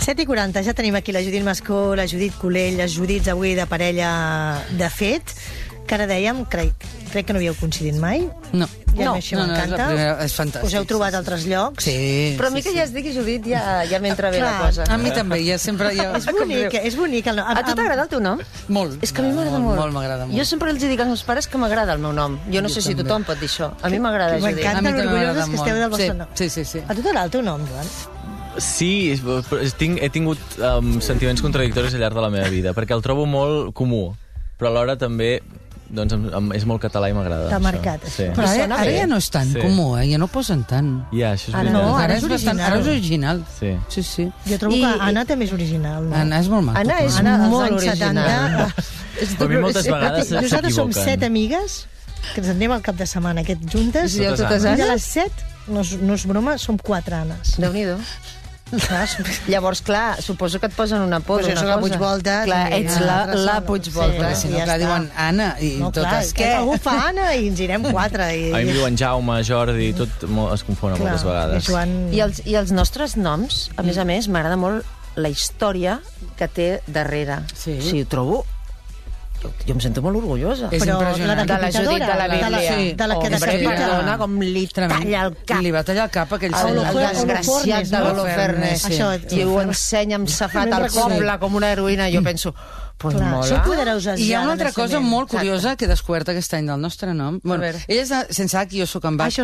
7:40, ja tenim aquí la Judit Mascó, la Judit Colell, les Judits avui de parella de fet, que ara dèiem, crec que no havíeu coincidit mai. No. I a mi això m'encanta. És fantàstic. Us heu trobat a altres llocs. Sí. Però a mi que ja es digui Judit ja m'entra bé la cosa. A mi també, ja sempre... És bonic. A tu t'agrada el teu nom? Molt. És que a mi m'agrada molt. Molt m'agrada molt. Jo sempre els dic als meus pares que m'agrada el meu nom. Jo no sé si tothom pot dir això. A mi m'agrada Judit. M'encanta l'orgulloses que esteu del vostre nom. Sí. A tu t'agrada el teu nom, Joan? Sí, he tingut sentiments contradictoris al llarg de la meva vida, perquè el trobo molt comú, però alhora també doncs, és molt català i m'agrada. T'ha marcat. Sí. Però ara ja no és tan comú, ja no posen tant. Ja, això és Ara veritat. no, ara és bastant, ara és original. Sí. Sí. Jo trobo que Anna també és original. No? Anna és molt maco. Anna és Anna, als molt anys original. 70. Però a mi moltes vegades s'equivoquen. Nosaltres som 7 amigues que ens anem al cap de setmana aquest juntes. I totes I de Annes? les 7, no és broma, som 4 Annes. Déu-n'hi-do. Llavors, clar, suposo que et posen una por. Pues jo soc la Puigvolta. Clar, ets la Puigvolta. Si no, ja clar, està. diuen Anna i totes... Què? Algú fa Anna i ens irem 4. A mi em diuen Jaume, Jordi, tot es confon moltes vegades. I els nostres noms, a més, m'agrada molt la història que té darrere. Sí. O sigui, trobo... Jo em sento molt orgullosa. És Però impressionant. De la Judit de la Bíblia. de la que decapita. Perdona, com li talla el cap. Li va tallar el cap a aquell El senyor. desgraciat de l'Holofernes. Sí. I ho ensenya amb safat al poble com una heroïna. Jo penso, pues Clar, mola. sou poderoses I hi ha ja una de altra cosa naixement. molt curiosa que he descobert aquest any del nostre nom. Bueno, ella és sense H, jo sóc amb H.